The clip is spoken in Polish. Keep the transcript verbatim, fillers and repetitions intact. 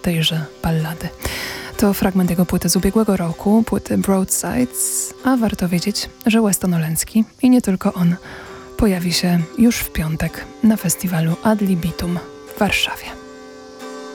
tejże ballady. To fragment jego płyty z ubiegłego roku, płyty Broadsides, a warto wiedzieć, że Weston Oleński i nie tylko on pojawi się już w piątek na festiwalu Ad Libitum w Warszawie.